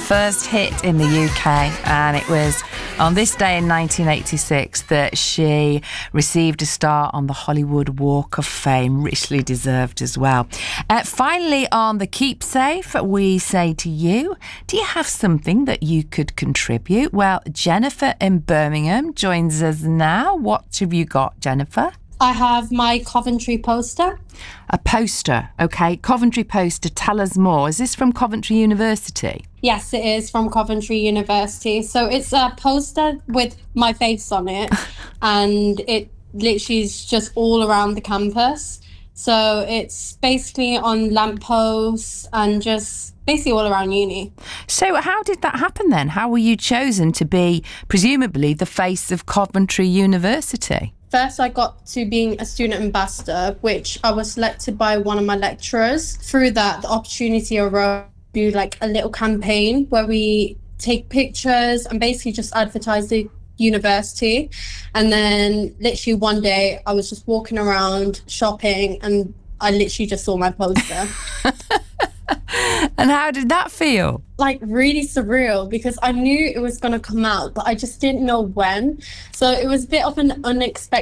first hit in the UK, and it was on this day in 1986 that she received a star on the Hollywood Walk of Fame, richly deserved as well. Finally, on the Keep Safe, we say to you, do you have something that you could contribute? Well, Jennifer in Birmingham joins us now. What have you got, Jennifer? I have my Coventry poster. A poster, okay. Coventry poster, tell us more. Is this from Coventry University? Yes, it is from Coventry University. So it's a poster with my face on it, and it literally is just all around the campus. So it's basically on lampposts and just basically all around uni. So how did that happen then? How were you chosen to be, presumably, the face of Coventry University? First, I got to being a student ambassador, which I was selected by one of my lecturers. Through that, the opportunity arose to do like a little campaign where we take pictures and basically just advertise the university. And then literally one day I was just walking around shopping and I literally just saw my poster. And how did that feel? Like really surreal, because I knew it was going to come out, but I just didn't know when. So it was a bit of an unexpected